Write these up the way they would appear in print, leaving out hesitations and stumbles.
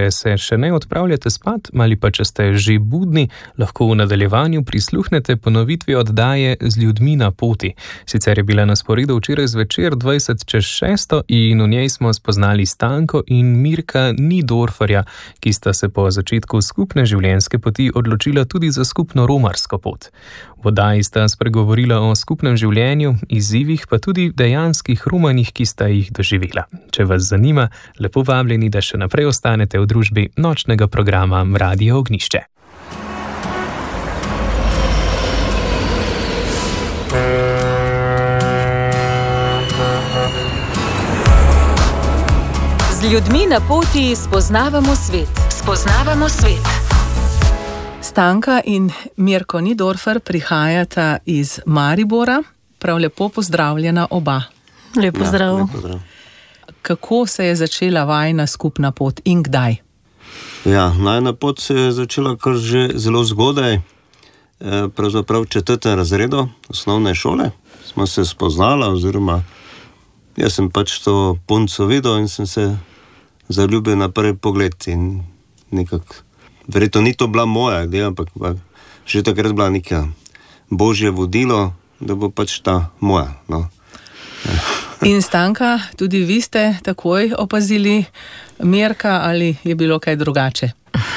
če se še ne odpravljate spat ali pa če ste že budni, lahko v nadaljevanju prisluhnete ponovitvi oddaje Z ljudmi na poti. Sicer je bila na sporedu včeraj zvečer 5:20 in v njej smo spoznali Stanko in Mirka Nidorferja, ki sta se po začetku skupne življenjske poti odločila tudi za skupno romarsko pot. V oddaji sta spregovorila o skupnem življenju, izzivih pa tudi dejanskih romanjih, ki sta jih doživela. Če vas zanima, lepo vabljeni, da še naprej ostanete v družbi nočnega programa Radio Ognjišče. Z ljudmi na poti spoznavamo svet. Spoznavamo svet. Stanka in Mirko Nidorfer prihajata iz Maribora. Prav lepo pozdravljena oba. Lep pozdrav. Lep pozdrav. Kako se je začela vajina skupna pot in kdaj? Ja, najina pot se je začela kar že zelo zgodaj, pravzaprav v 4. razredu osnovne šole. Smo se spoznala, oziroma jaz sem pač to punco videl in sem se zaljubil na prvi pogled in nekako, verjetno ni to bila moja ideja, ampak že takrat bila neka božje vodilo, da bo pač ta moja, no. In Stanka, tudi vi ste takoj opazili Mirka ali je bilo kaj drugače?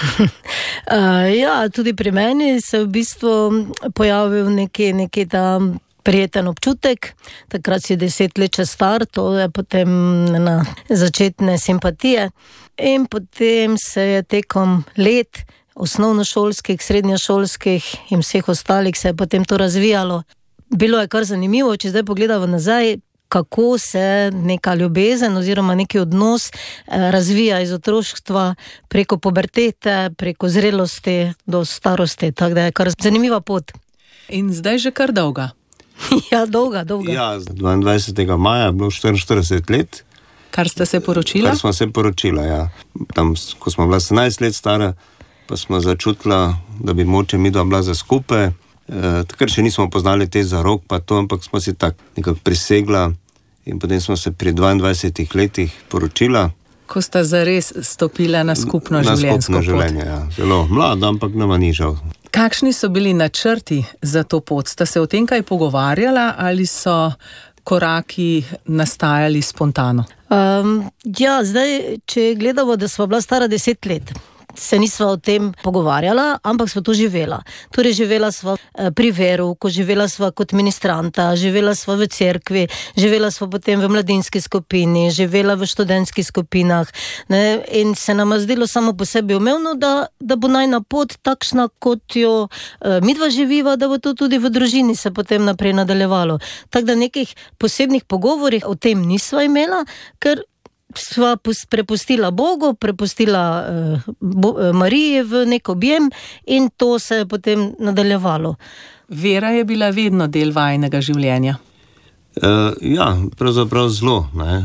Ja, tudi pri meni se v bistvu pojavil neki ta prijeten občutek. Takrat si 10 let čez star, to je potem na začetne simpatije. In potem se je tekom let osnovnošolskih, srednjošolskih in vseh ostalih se je potem to razvijalo. Bilo je kar zanimivo, če zdaj pogledamo nazaj, kako se neka ljubezen oziroma neki odnos razvija iz otroštva preko pubertete, preko zrelosti do starosti. Tako da je kar zanimiva pot. In zdaj že kar dolga. Ja, dolga. Ja, 22. maja je bilo 44 let. Kar ste se poročila? Kar smo se poročila, ja. Tam, ko smo bila 17 let stara, pa smo začutila, da bi moče midva bila za skupaj. Takrat še nismo poznali te zarok, pa to, ampak smo si tako nekako prisegla in potem smo se pri 22 letih poročila. Ko sta zares stopila na skupno življenjsko pot. Na skupno življenje, ja. Zelo mlada, ampak nama ni žal. Kakšni so bili načrti za to pot? Sta se o tem kaj pogovarjala ali so koraki nastajali spontano? Ja, zdaj, če gledamo, da sva bila stara 10 let, se nisva o tem pogovarjala, ampak sva to živela. Torej živela sva pri verouku, živela sva kot ministranta, živela sva v cerkvi, živela sva potem v mladinski skupini, živela v študentskih skupinah, ne? In se nama zdelo samo po sebi umevno, da bo najina pot takšna, kot jo midva živiva, da bo to tudi v družini se potem naprej nadaljevalo. Tako da nekih posebnih pogovorih o tem nisva imela, ker sva prepustila Bogu, prepustila Mariji v nek objem in to se je potem nadaljevalo. Vera je bila vedno del vajinega življenja. Ja, pravzaprav zelo, ne.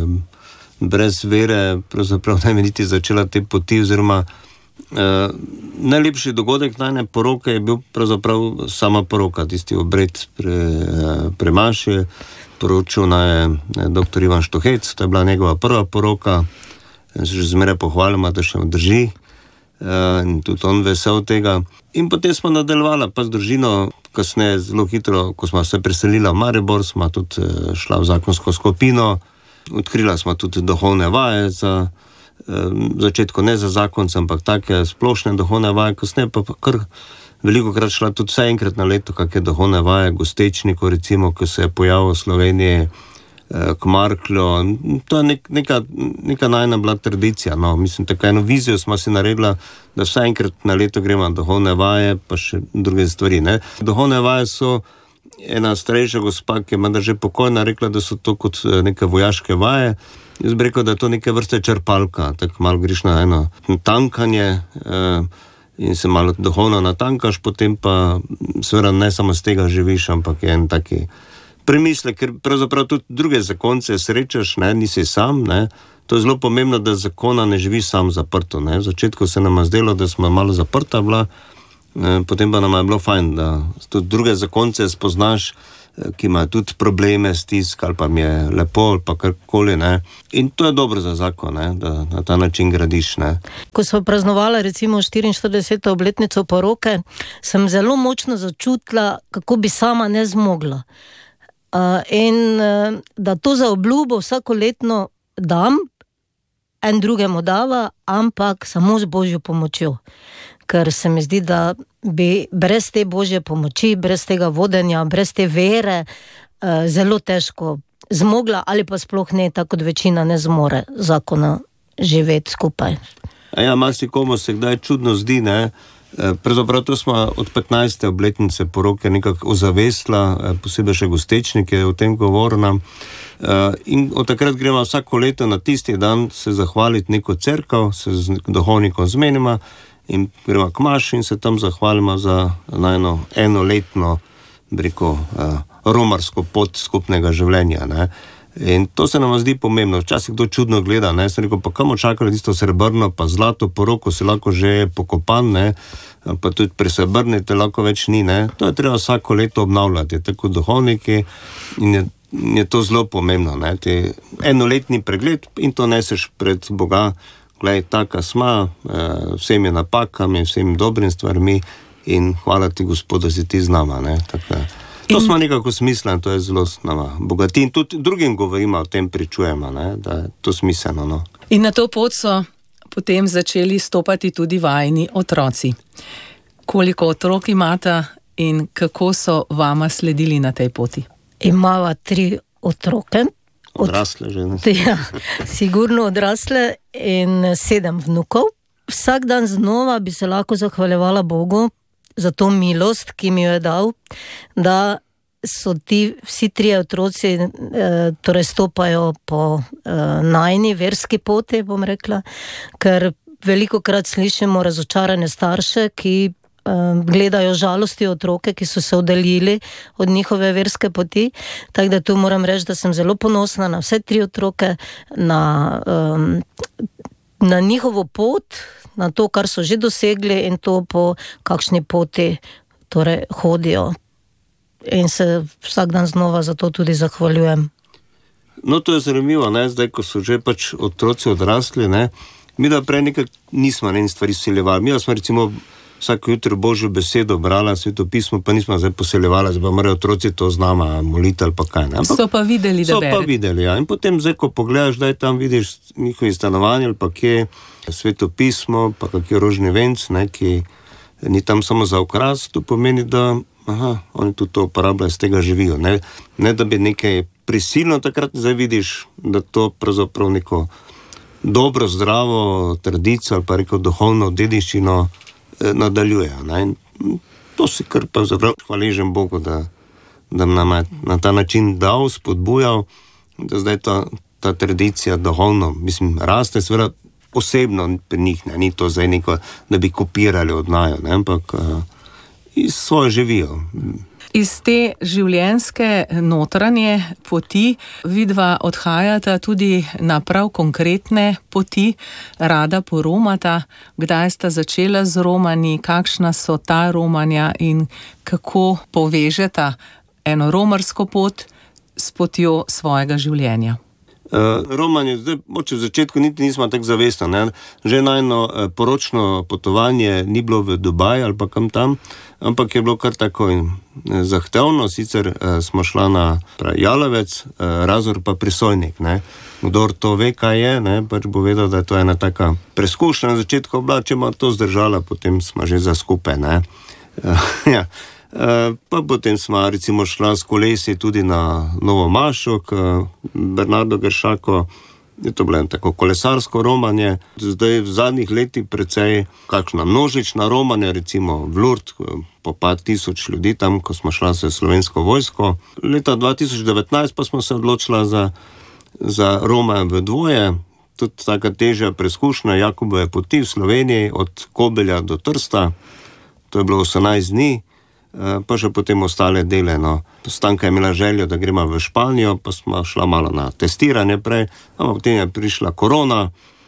Brez vere pravzaprav ne bi niti začela te poti, oziroma najlepši dogodek najine poroke je bil pravzaprav sama poroka, tisti obred pre maši. Poročil je dr. Ivan Štuhec, to je bila njegova prva poroka, se že zmeraj pohvalimo, da še drži, in tudi on vesel tega. In potem smo nadaljevala pa z družino, kasneje zelo hitro, ko smo se preselila v Maribor, smo tudi šla v zakonsko skupino, odkrila smo tudi duhovne vaje za začetku ne za zakonce, ampak take splošne duhovne vaje, kasneje pa kar veliko krat šla tudi vsaj enkrat na leto, kakšne duhovne vaje, gostečnikov recimo, ko se je pojavil v Sloveniji k Marklju. To je neka najina bila tradicija, no. Mislim, tako eno vizijo smo si naredila, da vsaj enkrat na leto gremo na duhovne vaje, pa še druge stvari, ne. Duhovne vaje so ena starejša gospa, ki je menda že pokojna, rekla, da so to kot neke vojaške vaje. Jaz bi rekel, da je to neke vrste črpalka, tako malo greš na eno tankanje, in se malo duhovno natankaš, potem pa seveda ne samo z tega živiš, ampak je en taki premislek, ker pravzaprav tudi druge zakonce srečaš, ne, nisi sam, ne. To je zelo pomembno, da zakona ne živi sam zaprto, ne. V začetku se nam je zdelo, da smo malo zaprta bila, potem pa nam je bilo fajn, da tudi druge zakonce spoznaš ki imajo tudi probleme, stisk, ali pa mi je lepo, ali pa karkoli, ne. In to je dobro za zakon, ne, da na ta način gradiš, ne. Ko smo praznovali recimo 44. obletnico poroke, sem zelo močno začutila, kako bi sama ne zmogla. In da to za obljubo vsakoletno dam, en drugemu dava, ampak samo z Božjo pomočjo. Ker se mi zdi, da bi brez te Božje pomoči, brez tega vodenja, brez te vere zelo težko zmogla, ali pa sploh ne, tako kot večina ne zmore zakona živeti skupaj. Ja, marsikomu se kdaj čudno zdi, ne. Pravzaprav to smo od 15. obletnice poroke nekako ozavestila, posebej še Gostečnik je o tem govoril nam. In od takrat gremo vsako leto na tisti dan se zahvaliti neko cerkev, se z duhovnikom zmenima in gremo k maši in se tam zahvalimo za enoletno, romarsko pot skupnega življenja, ne. In to se nam zdi pomembno. Včasih kdo čudno gleda, ne, sem rekel, pa kamo čakali tisto srebrno, pa zlato poroko se lahko že pokopan, ne, pa tudi presrebrnite lahko več ni, ne. To je treba vsako leto obnavljati, tako duhovniki in je to zelo pomembno, ne. Enoletni pregled in to neseš pred Boga, glej, taka sma, vsemi napakami, vsemi dobrim stvarmi in hvala ti, Gospod, da si ti z nama, ne, tako. To smo nekako smisleno, to je zelo bogati in tudi drugim govorimo o tem, pričujemo, ne, da je to smiselno. No. In na to pot so potem začeli stopati tudi vajini otroci. Koliko otrok imata in kako so vama sledili na tej poti? Imava 3 otroke. Odrasle že, ne? Ja, sigurno odrasle in 7 vnukov. Vsak dan znova bi se lahko zahvaljevala Bogu za to milost, ki mi jo je dal, da so ti vsi 3 otroci torej stopajo po najni verski poti, bom rekla, ker velikokrat slišimo razočarane starše, ki gledajo žalosti otroke, ki so se oddaljili od njihove verske poti. Tako da tu moram reči, da sem zelo ponosna na vse 3 otroke, na njihovo pot, na to, kar so že dosegli in to, po kakšni poti torej hodijo. In se vsak dan znova za to tudi zahvaljujem. No, to je zanimivo, ne, zdaj, ko so že pač otroci odrasli, ne, mi da prej nekaj nismo stvari vsiljevali. Mi smo recimo vsako jutro Božjo besedo brala, Sveto pismo, pa nismo zdaj poseljevali, zdaj pa morajo otroci to z nama moliti ali pa kaj. Ne. So pa videli, da berete. So pa videli, ja. In potem zdaj, ko pogledaš, da tam vidiš njihovi stanovanje ali pa kje Sveto pismo, pa kak je rožni venc, ne, ki ni tam samo za okras, to pomeni, da oni tudi to uporabljajo, z tega živijo. Ne da bi nekaj prisilno takrat zdaj vidiš, da to pravzaprav neko dobro, zdravo tradicijo ali pa rekel duhovno dediščino nadaljujejo. Ne. To si kar pa zaprav hvaležen Bogu, da nam je na ta način dal, spodbujal, da zdaj ta tradicija duhovno, mislim, raste, seveda osebno pri njih, ne, ni to zdaj neko, da bi kopirali od naju, ne, ampak iz svoje živijo. Iz te življenjske notranje poti vidva odhajata tudi na prav konkretne poti, rada poromata. Kdaj sta začela z romanji, kakšna so ta romanja in kako povežeta eno romarsko pot s potjo svojega življenja? Romanje, zdaj, moče v začetku niti nismo tako zavestno, ne. Že najno poročno potovanje ni bilo v Dubaj ali pa kam tam, ampak je bilo kar tako zahtevno, sicer smo šla na Jalovec, Razor pa Prisojnik, ne. Kdor to ve, kaj je, ne, pač bo vedel, da je to ena taka preskušnja na začetku bila, če ima to zdržala, potem smo že za skupaj, ne. Ja. Pa potem smo recimo šla s kolesi tudi na Novo Mašo k Bernardo Gršako. Je to bilo tako kolesarsko romanje. Zdaj v zadnjih letih precej kakšna množična romanja, recimo v Lourdes, po 5000 ljudi tam, ko smo šla s Slovensko vojsko. Leta 2019 pa smo se odločila za romanje v dvoje. Tudi taka težja preskušnja Jakobove poti v Sloveniji od Kobelja do Trsta. To je bilo 18 dni. Pa še potem ostale dele, no. Stanka je imela željo, da gremo v Španijo, pa smo šla malo na testiranje prej, ampak potem je prišla korona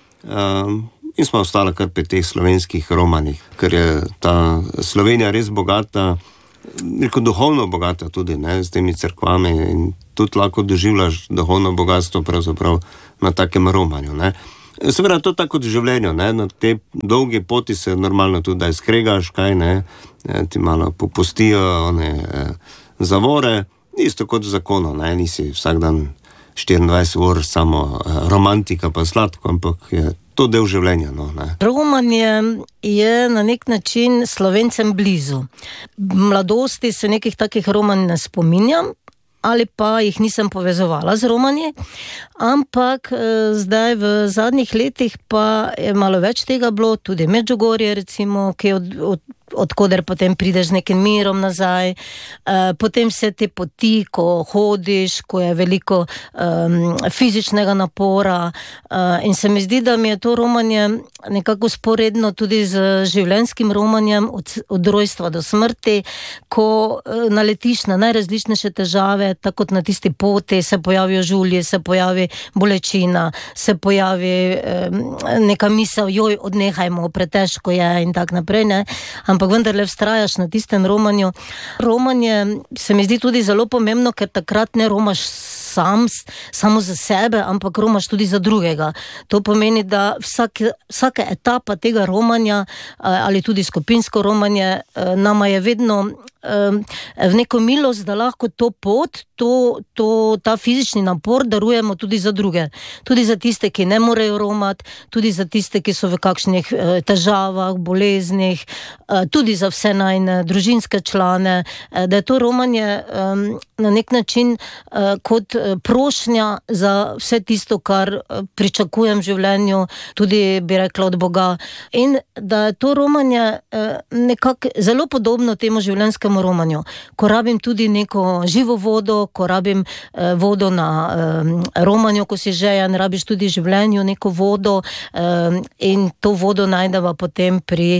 in smo ostala kar pri teh slovenskih romanih, ker je ta Slovenija res bogata duhovno bogata tudi, ne, s temi cerkvami in tudi lahko doživljaš duhovno bogatstvo pravzaprav na takem romanju, ne. Seveda to tako v življenju, ne, na te dolge poti se normalno tudi da skregaš, kaj, ne, ti malo popustijo zavore, isto kot v zakonu, ne, nisi vsak dan 24 ur samo romantika pa sladko, ampak je to del življenja, no, ne. Romanje je na nek način Slovencem blizu. V mladosti se nekih takih romanj ne spominjam, ali pa jih nisem povezovala z romanji, ampak zdaj v zadnjih letih pa je malo več tega bilo, tudi Medžugorje recimo, ki je odkoder potem prideš z nekim mirom nazaj, potem vse te poti, ko hodiš, ko je veliko fizičnega napora, in se mi zdi, da mi je to romanje nekako sporedno tudi z življenjskim romanjem od rojstva do smrti, ko naletiš na najrazličnejše težave, tako kot na tisti poti, se pojavijo žulje, se pojavi bolečina, se pojavi neka misel, joj, odnehajmo, pretežko je in tak naprej, ne, ampak vendarle vztrajaš na tistem romanju. Romanje se mi zdi tudi zelo pomembno, ker takrat ne romaš samo za sebe, ampak romaš tudi za drugega. To pomeni, da vsaka etapa tega romanja ali tudi skupinsko romanje nama je vedno v neko milost, da lahko to pot, ta fizični napor darujemo tudi za druge. Tudi za tiste, ki ne morejo romati, tudi za tiste, ki so v kakšnih težavah, boleznih, tudi za vse najne družinske člane, da je to romanje na nek način kot prošnja za vse tisto, kar pričakujem v življenju, tudi bi rekla od Boga. In da je to romanje nekako zelo podobno temu življenjskemu romanju. Ko rabim tudi neko živo vodo, ko rabim vodo na romanju, ko si žejen, rabiš tudi v življenju neko vodo, in to vodo najdeva potem pri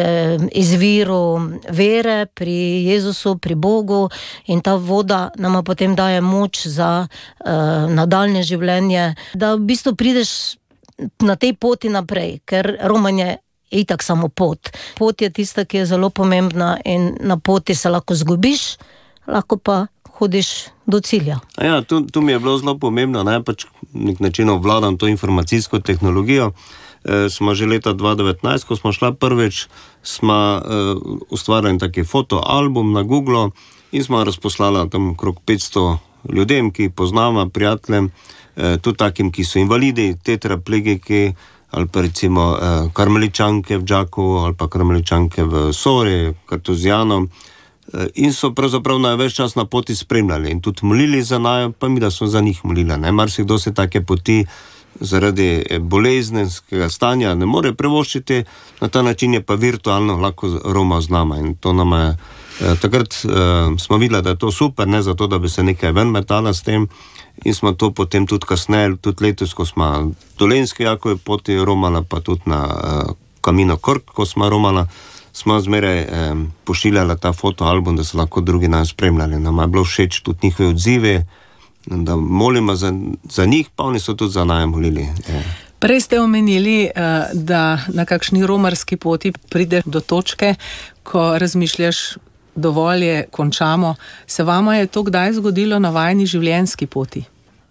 izviru vere, pri Jezusu, pri Bogu, in ta voda nama potem daje moč za nadaljnje življenje, da v bistvu prideš na tej poti naprej, ker romanje je itak samo pot. Pot je tista, ki je zelo pomembna, in na poti se lahko zgubiš, lahko pa hodiš do cilja. Ja, tu mi je bilo zelo pomembno, ne, pač nek način obvladam to informacijsko tehnologijo. Smo že leta 2019, ko smo šla prvič, smo ustvarjali taki fotoalbum na Google in smo razposlala tam okrog 500 ljudem, ki poznava, prijateljem, tudi takim, ki so invalidi, tetraplegiki, ali pa recimo karmeličanke v Đakovu, ali pa karmeličanke v Sori, kartuzijanom, in so pravzaprav več čas na poti spremljali in tudi molili za naju, pa mi da smo za njih molili, ne, marsikdo se take poti zaradi bolezenskega stanja ne more prevoščiti, na ta način je pa virtualno lahko romal z nama, in to nama je takrat smo videli, da je to super, ne zato, da bi se nekaj ven metala s tem, in smo to potem tudi kasneje, tudi letos, ko smo Dolenjski Jakove poti romala, pa tudi na Kamino Krk, ko smo romala, smo zmeraj pošiljala ta fotoalbum, da so lahko drugi nas spremljali. Nam je bilo všeč tudi njihovi odzivi, da molimo za njih, pa oni so tudi za naj molili. Prej ste omenili, da na kakšni romarski poti prideš do točke, ko razmišljaš, dovolj je, končamo. Se vama je to kdaj zgodilo na vajni življenjski poti?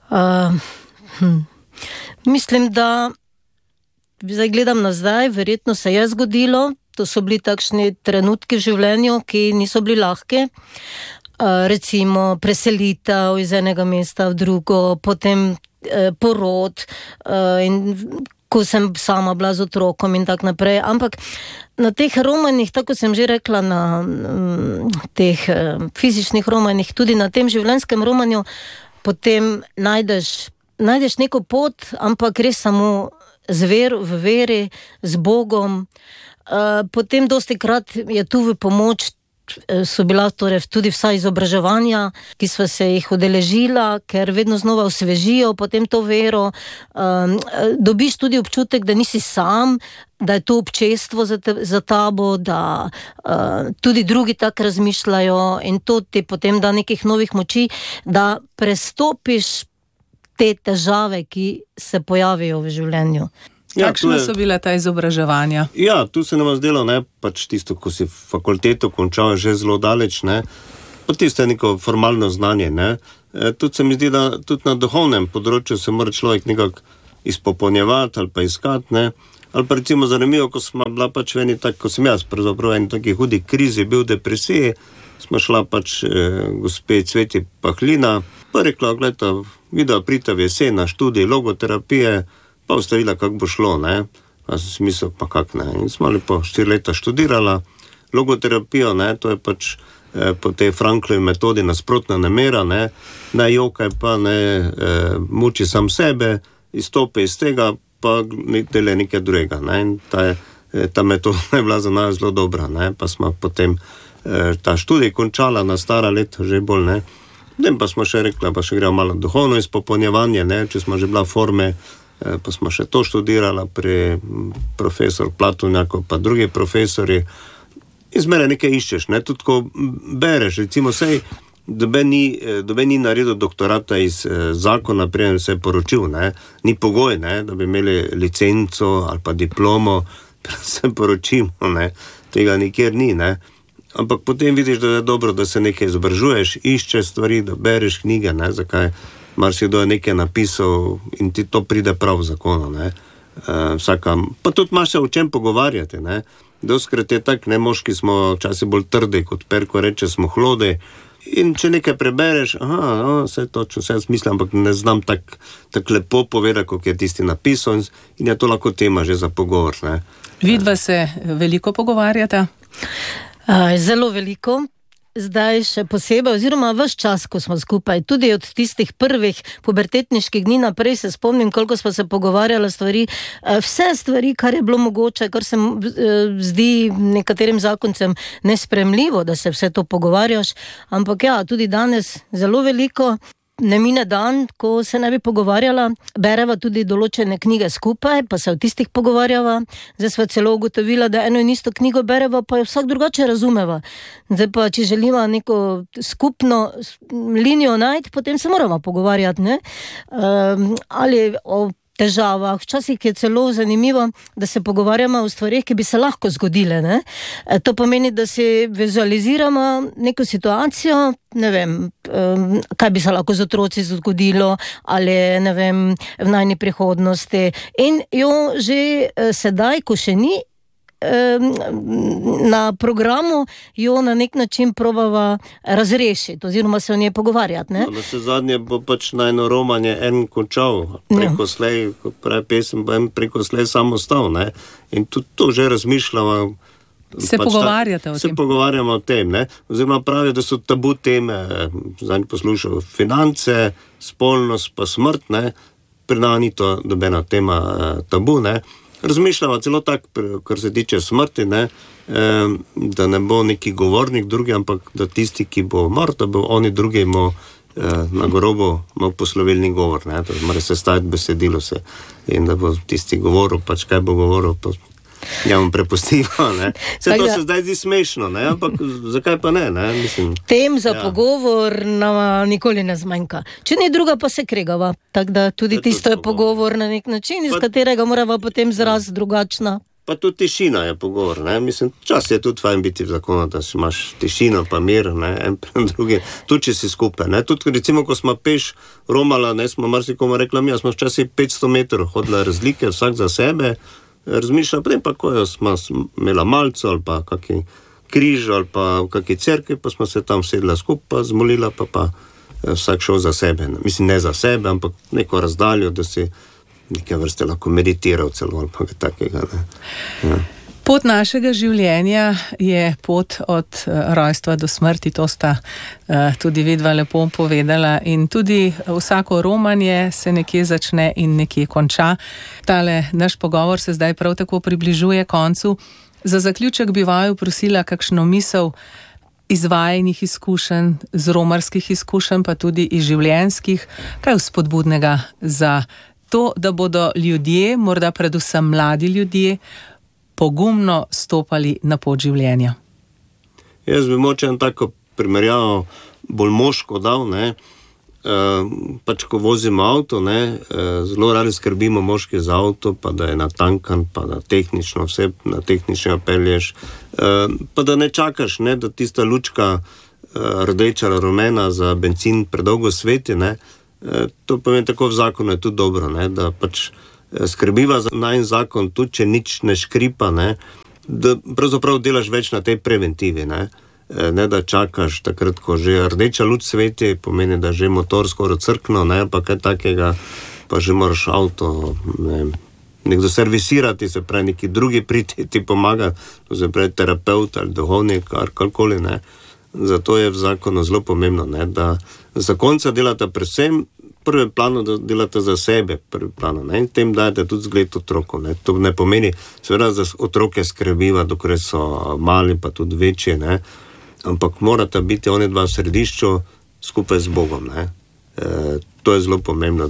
Mislim, da zdaj gledam nazaj, verjetno se je zgodilo. To so bili takšni trenutki v življenju, ki niso bili lahki. Recimo preselitev iz enega mesta v drugo, potem porod, in ko sem sama bila z otrokom in tak naprej. Ampak na teh romanjih, tako sem že rekla, na teh fizičnih romanjih, tudi na tem življenjskem romanju, potem najdeš neko pot, ampak res samo v veri, z Bogom. Potem dostikrat je tu v pomoč, so bila torej tudi vsa izobraževanja, ki sva se jih udeležila, ker vedno znova osvežijo potem to vero. Dobiš tudi občutek, da nisi sam, da je to občestvo za tabo, da tudi drugi tako razmišljajo, in to ti potem da nekih novih moči, da prestopiš te težave, ki se pojavijo v življenju. Kakšne so bile ta izobraževanja? Ja, tu se nam zdelo, ne, pač tisto, ko si fakulteto končal, že zelo daleč, ne, pa tisto je neko formalno znanje, ne. Tudi se mi zdi, da tudi na duhovnem področju se mora človek nekako izpopolnjevati ali pa iskati, ne. Ali pa recimo zanimivo, ko smo bila pač v eni tak, ko sem jaz pravzaprav v eni taki hudi krizi, bil v depresiji, smo šla pač gospe Cveti Pahlina, pa rekla, gledajte, videla prita v jesen na študij logoterapije, pa ustavila, kako bo šlo, ne. Pa sem si mislil, pa kak ne. In smo lepo 4 leta študirala logoterapijo, ne, to je pač po tej Franklovi metodi nasprotna namera, ne jokaj pa, ne muči sam sebe, izstopi iz tega, pa dele nekaj drugega, ne. In ta metoda je bila za nas zelo dobra, ne. Pa smo potem ta študij končala na stara leta, že bolj, ne. Potem pa smo še rekla, pa še gremo malo duhovno izpopolnjevanje, ne, če smo že bila forme, pa smo še to študirala pri profesor Platonjakov, pa drugi profesori. In zmeraj nekaj iščeš, ne, tudi ko bereš, recimo sej, doben ni naredil doktorata iz zakona, preden se je poročil, ne, ni pogoj, ne, da bi imeli licenco ali pa diplomo, preden se poročimo, ne, tega nikjer ni, ne. Ampak potem vidiš, da je dobro, da se nekaj izobražuješ, iščeš stvari, da bereš knjige, ne, zakaj marsikdo je nekaj napisal in ti to pride prav v zakonu, ne. Pa tudi imaš se o čem pogovarjati, ne. Doskrat je tak, ne, moški smo včasih bolj trdi, kot Perko reče, smo hlodi. In če nekaj prebereš, vse točno, vse jaz mislim, ampak ne znam tak lepo povedati, kot je tisti napisal, in je to lahko tema že za pogovor, ne. Vidva se veliko pogovarjata? Zelo veliko. Zdaj še posebej, oziroma ves čas, ko smo skupaj, tudi od tistih prvih pubertetniških dni naprej se spomnim, koliko smo se pogovarjali stvari, vse stvari, kar je bilo mogoče, kar se zdi nekaterim zakoncem nespremljivo, da se vse to pogovarjaš, ampak ja, tudi danes zelo veliko. Ne mine dan, ko se ne bi pogovarjala, bereva tudi določene knjige skupaj, pa se o tistih pogovarjava. Zdaj sva celo ugotovila, da eno in isto knjigo bereva, pa jo vsak drugače razumeva. Zdaj pa, če želimo neko skupno linijo najti, potem se moramo pogovarjati, ne? Ali o težavah. Včasih je celo zanimivo, da se pogovarjamo o stvarih, ki bi se lahko zgodile, ne? To pomeni, da si vizualiziramo neko situacijo, ne vem, kaj bi se lahko z otroci zgodilo, ali ne vem, v najni prihodnosti. In jo že sedaj, ko še ni na programu, jo na nek način probava razrešiti, oziroma se o njej pogovarjati, ne? Da se zadnje bo pač najno romanje en končal, preko slej, kot pravi pesem, bo en preko slej sam ostal, ne? In tudi to že razmišljamo. Se pogovarjate o tem? Se pogovarjamo o tem, ne? Oziroma pravijo, da so tabu teme, zadnji poslušal, finance, spolnost pa smrt, ne? Pri nas ni to dobena tema tabu, ne? Razmišljamo celo tak, kar se tiče smrti, ne, da ne bo neki govornik drugi, ampak da tisti, ki bo umrl, da bo oni drugi na grobu imel poslovilni govor, ne, da mora se staviti besedilo se in da bo tisti govoril, pač kaj bo govoril, pa njemu prepustiva, ne. To se zdaj zdi smešno, ne, ampak zakaj pa ne, mislim. Tem za pogovor nama nikoli ne zmanjka. Če ni druga, pa se kregava. Tako da tudi tisto je pogovor na nek način, iz katerega morava potem zraz drugačna. Pa tudi tišina je pogovor, ne, mislim, čas je tudi fajn biti v zakonu, da si imaš tišino pa mir, ne, en pa drugi, tudi če si skupaj, ne, tudi recimo, ko smo peš romala, ne, smo marsikomu rekla, mi smo včasih 500 metrov hodila razlike, vsak za sebe, razmišljala, potem pa ko smo imela malco ali pa kakšen križ ali pa v kakšni cerkvi, pa smo se tam sedla skupaj, zmolila, pa vsak šel za sebe. Mislim, ne za sebe, ampak neko razdaljo, da si neke vrste lahko meditiral celo ali pa takega, ne. Ja. Pot našega življenja je pot od rojstva do smrti, to sta tudi vidva lepo povedala, in tudi vsako romanje se nekje začne in nekje konča. Tale naš pogovor se zdaj prav tako približuje koncu. Za zaključek bi vaju prosila kakšno misel iz vajnih izkušenj, z romarskih izkušenj, pa tudi iz življenjskih, kaj vzpodbudnega za to, da bodo ljudje, morda predvsem mladi ljudje, pogumno stopali na pot življenja. Jaz bi moče tako primerjavo bolj moško dal, ne. pač ko vozimo avto, ne, zelo radi skrbimo moški za avto, pa da je natankan, pa da tehnično vse na tehnično pelješ, pa da ne čakaš, ne, da tista lučka rdeča, rumena za bencin predolgo sveti, ne. To pomeni tako v zakonu je tudi dobro, ne, da pač skrbiva za najin zakon, tudi če nič ne škripa, ne, da pravzaprav delaš več na tej preventivi, ne da čakaš takrat, ko že rdeča luč sveti, pomeni, da že motor skoraj crkno, ne, pa kaj takega, pa že moraš avto, nekdo servisirati, se pravi, neki drugi priti ti pomaga, to se pravi terapeut ali duhovnik, karkoli, ne. Zato je v zakonu zelo pomembno, ne, da zakonca delata predvsem prvi planu, da delate za sebe prvi planu, ne, in tem dajete tudi zgled otrokom, ne. To ne pomeni, seveda za otroke skrbiva, dokler so mali, pa tudi večji, ne, ampak morata biti oni dva v središču skupaj z Bogom, ne. To je zelo pomembno,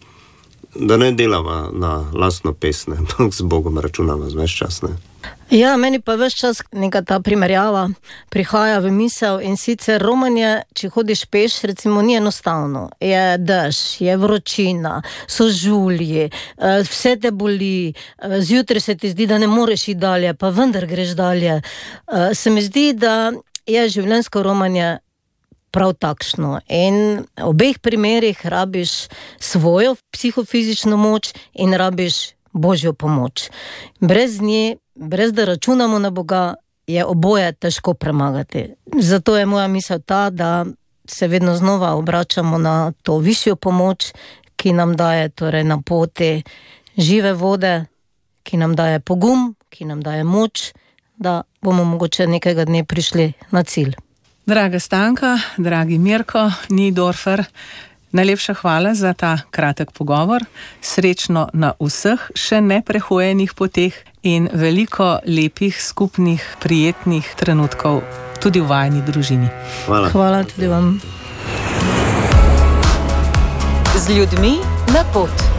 da ne delava na lastno pest, ne, ampak z Bogom računava ves čas, ne. Ja, meni pa ves čas neka ta primerjava prihaja v misel, in sicer romanje, če hodiš peš, recimo ni enostavno. Je dež, je vročina, so žulji, vse te boli, zjutraj se ti zdi, da ne moreš iti dalje, pa vendar greš dalje. Se mi zdi, da je življenjsko romanje prav takšno. In v obeh primerih rabiš svojo psihofizično moč in rabiš Božjo pomoč. Brez nje, brez da računamo na Boga, je oboje težko premagati. Zato je moja misel ta, da se vedno znova obračamo na to višjo pomoč, ki nam daje torej na poti žive vode, ki nam daje pogum, ki nam daje moč, da bomo mogoče nekega dne prišli na cilj. Draga Stanka, dragi Mirko Nidorfer, najlepša hvala za ta kratek pogovor. Srečno na vseh še neprehojenih poteh in veliko lepih, skupnih, prijetnih trenutkov tudi v vajini družini. Hvala. Hvala tudi vam. Z ljudmi na pot.